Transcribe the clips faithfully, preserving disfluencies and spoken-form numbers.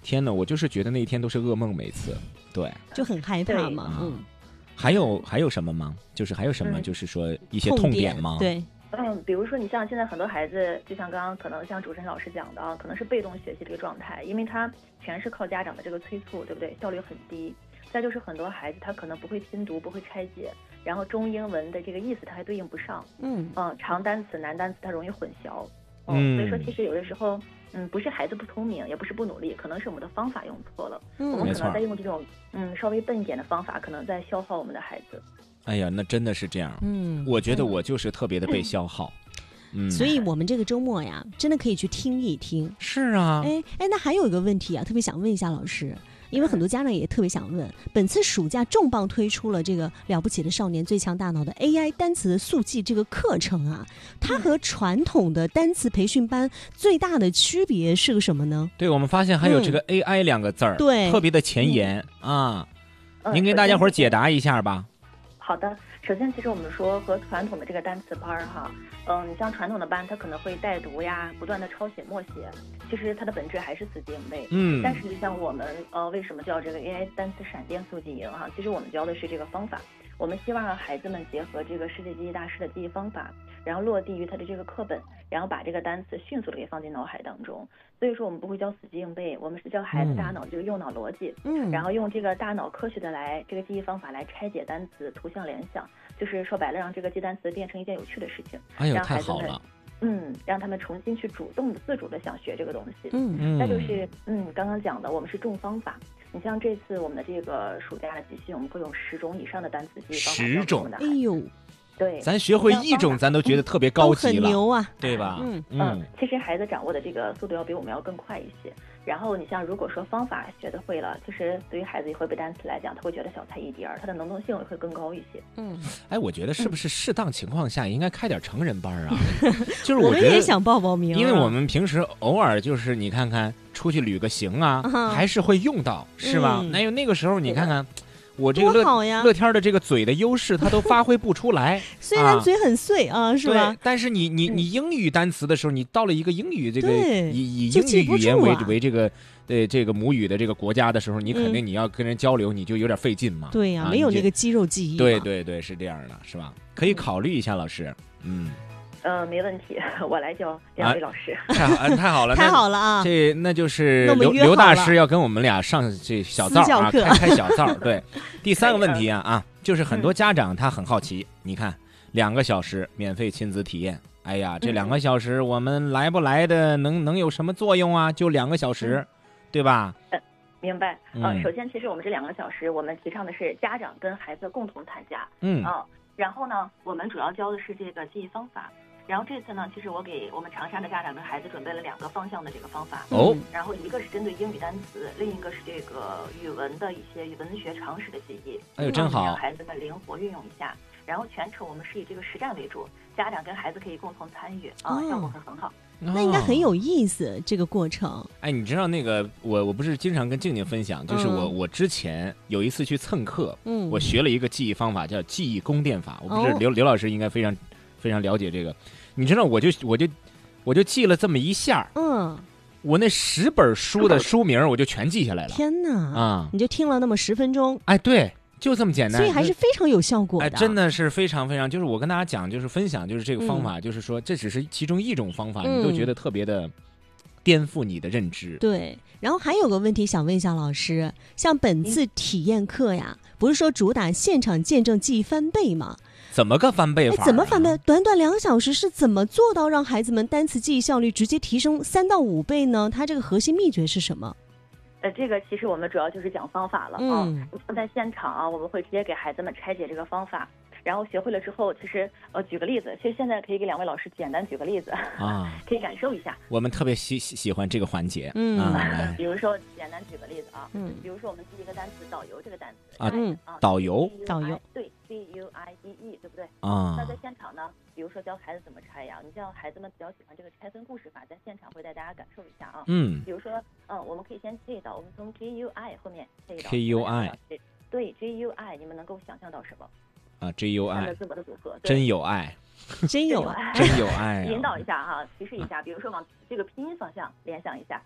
天哪，我就是觉得那一天都是噩梦，每次，对， 就很害怕嘛。嗯， 还有还有什么吗？就是还有什么？就是说一些痛点吗？ 对。 嗯，比如说你像现在很多孩子，就像刚刚可能像主持人老师讲的啊，可能是被动学习这个状态，因为他全是靠家长的这个催促，对不对？效率很低。再就是很多孩子他可能不会拼读，不会拆解，然后中英文的这个意思他还对应不上。嗯嗯，长单词、难单词他容易混淆。嗯，所以说其实有的时候，嗯，不是孩子不聪明，也不是不努力，可能是我们的方法用错了。嗯，我们可能在用这种嗯稍微笨一点的方法，可能在消耗我们的孩子。 哎呀，那真的是这样。嗯，我觉得我就是特别的被消耗。嗯， 所以我们这个周末呀，真的可以去听一听。 是啊， 哎哎，那还有一个问题啊，特别想问一下老师，因为很多家长也特别想问，本次暑假重磅推出了这个了不起的少年最强大脑的 A I 单词速记这个课程啊，它和传统的单词培训班最大的区别是个什么呢？ 对，我们发现还有这个 A I 两个字儿，对，特别的前沿啊，您给大家伙解答一下吧。 好的，首先其实我们说和传统的这个单词班哈，嗯，你像传统的班，它可能会带读呀，不断的抄写默写，其实它的本质还是死记硬背。嗯，但是就像我们呃为什么叫这个 A I 单词闪电速记营哈，其实我们教的是这个方法，我们希望让孩子们结合这个世界记忆大师的记忆方法，然后落地于他的这个课本，然后把这个单词迅速的给放进脑海当中。所以说我们不会教死记硬背，我们是教孩子大脑这个右脑逻辑，嗯，然后用这个大脑科学的来这个记忆方法来拆解单词、图像联想，就是说白了让这个记单词变成一件有趣的事情， 哎呦， 让孩子们太好了。 嗯，让他们重新去主动的、自主的想学这个东西。嗯嗯，再就是嗯，刚刚讲的，我们是重方法。你像这次我们的这个暑假的集训，我们会用十种以上的单词记忆方法。 十种， 哎呦， 对， 咱学会一种，咱都觉得特别高级了， 很牛啊， 对吧？ 嗯嗯，其实孩子掌握的这个速度要比我们要更快一些。然后你像如果说方法学得会了，其实对于孩子会背单词来讲，他会觉得小菜一碟儿，他的能动性也会更高一些。 嗯， 哎，我觉得是不是适当情况下应该开点成人班啊？就是我觉得们也想报报名， 因为我们平时偶尔就是你看看出去旅个行啊，嗯、还是会用到，是吧？嗯、那有那个时候你看看。我这个乐乐天的这个嘴的优势，它都发挥不出来。 虽然嘴很碎啊，啊是吧？ 对，但是你你你英语单词的时候，你到了一个英语这个以以英语语言为、啊、为这个呃这个母语的这个国家的时候，你肯定你要跟人交流，你就有点费劲嘛。 对呀、 啊， 没有那个肌肉记忆。 对对对，是这样的，是吧？可以考虑一下，老师。嗯。 呃，没问题，我来教两位老师。 啊、太好，太好了， 太好了啊！ 这那就是刘刘大师要跟我们俩上这小灶啊，开开小灶。对，第三个问题啊啊，就是很多家长他很好奇，嗯、你看两个小时免费亲子体验，哎呀，这两个小时我们来不来的能能有什么作用啊？就两个小时，嗯、对吧？ 呃明白。呃，首先，其实我们这两个小时，我们提倡的是家长跟孩子共同参加。嗯啊、呃，然后呢，我们主要教的是这个记忆方法。然后这次呢，其实我给我们长沙的家长跟孩子准备了两个方向的这个方法哦。然后一个是针对英语单词，另一个是这个语文的一些文学常识的记忆。 哎呦，真好！ 让孩子们灵活运用一下。然后全程我们是以这个实战为主，家长跟孩子可以共同参与啊，效果会很好。 那应该很有意思，这个过程。 哎，你知道那个我我不是经常跟静静分享，就是我、嗯、我之前有一次去蹭课，嗯，我学了一个记忆方法叫记忆宫殿法。我不是刘、哦、刘老师应该非常非常了解这个。你知道我就我就我就记了这么一下，嗯，我那十本书的书名我就全记下来了。 天哪！ 啊， 你就听了那么十分钟？ 哎，对，就这么简单。 所以还是非常有效果的。 哎，真的是非常非常，就是我跟大家讲，就是分享，就是这个方法，嗯、就是说这只是其中一种方法，嗯、你都觉得特别的颠覆你的认知。 对，然后还有个问题想问一下老师，像本次体验课呀，不是说主打现场见证记忆翻倍吗？ 怎么个翻倍法、啊？ 怎么翻倍？短短两个小时是怎么做到让孩子们单词记忆效率直接提升三到五倍呢？它这个核心秘诀是什么？ 呃，这个其实我们主要就是讲方法了啊。嗯、在现场啊，我们会直接给孩子们拆解这个方法，然后学会了之后，其实呃，举个例子，其实现在可以给两位老师简单举个例子啊，可以感受一下。 我们特别喜喜欢这个环节。 嗯， 啊、比如说简单举个例子啊，嗯，比如说我们记一个单词导游这个单词啊，嗯，导游， 导游， 对。D U I D E 对不对啊？那在现场呢，比如说教孩子怎么拆呀，你像孩子们比较喜欢这个拆分故事法，在现场会带大家感受一下啊。嗯，比如说，嗯，我们可以先这一道，我们从 G U I 后面这一道 K U I， 对 G U I， 你们能够想象到什么？ 啊 ，G U I 字母的组合， 真有爱， 真有爱， 真有爱、啊， 引导一下哈，提示一下，比如说往这个拼音方向联想一下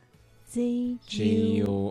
Z U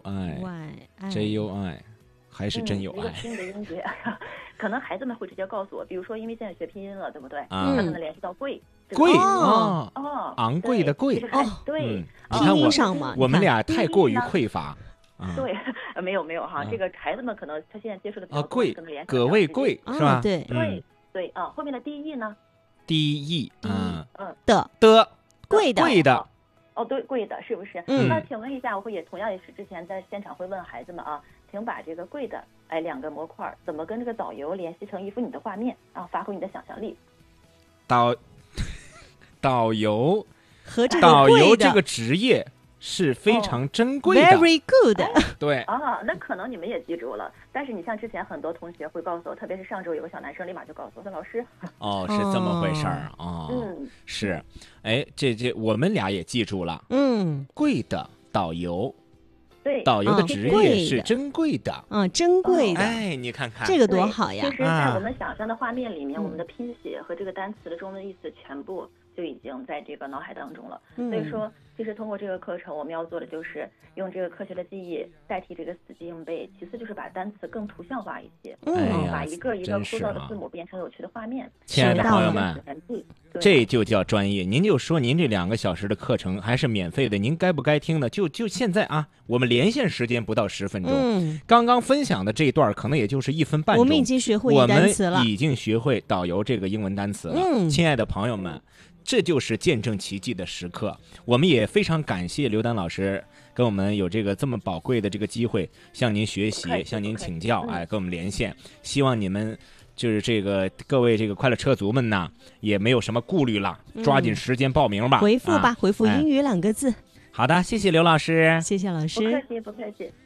I J U I， 还是真有爱？ 一个拼音的音节，可能孩子们会直接告诉我，比如说因为现在学拼音了，对不对？ 啊， 他可能联系到贵。 贵哦哦， 昂贵的贵哦，对， 拼音上嘛， 我们俩太过于匮乏。 对，没有没有哈，这个孩子们可能他现在接触的比较多，可能联系葛谓贵是吧？ 对对对啊，后面的 D E 呢 ？D E， 嗯嗯的的贵的贵的。 哦，对，贵的是不是？ 嗯， 那请问一下，我会也同样也是之前在现场会问孩子们啊，请把这个贵的哎两个模块怎么跟这个导游联系成一幅你的画面啊，发挥你的想象力。 导导游和这个导游这个职业是非常珍贵的 ，very good。 对啊，那可能你们也记住了，但是你像之前很多同学会告诉我，特别是上周有个小男生立马就告诉我说：“老师， 哦，是这么回事儿啊。” 嗯， 是，哎，这这我们俩也记住了。 嗯， 贵的导游， 对， 导游的职业是珍贵的。 嗯，珍贵的。 哎，你看看这个多好呀！ 其实，在我们想象的画面里面，我们的拼写和这个单词的中文意思全部就已经在这个脑海当中了。所以说，其实通过这个课程，我们要做的就是用这个科学的记忆代替这个死记硬背，其次就是把单词更图像化一些， 嗯， 把一个一个枯燥的字母变成有趣的画面。 亲爱的朋友们，这就叫专业。您就说您这两个小时的课程还是免费的，您该不该听呢？就就现在啊，我们连线时间不到十分钟， 嗯， 刚刚分享的这一段可能也就是一分半钟， 我们已经学会一单词了， 我们已经学会导游这个英文单词了。 嗯， 亲爱的朋友们。这就是见证奇迹的时刻，我们也非常感谢刘丹老师跟我们有这个这么宝贵的这个机会，向您学习，向您请教，哎，跟我们连线。希望你们就是这个各位这个快乐车族们呢，也没有什么顾虑了，抓紧时间报名吧， 回复吧， 啊、 回复英语两个字。 哎、好的，谢谢刘老师， 谢谢老师， 不客气，不客气。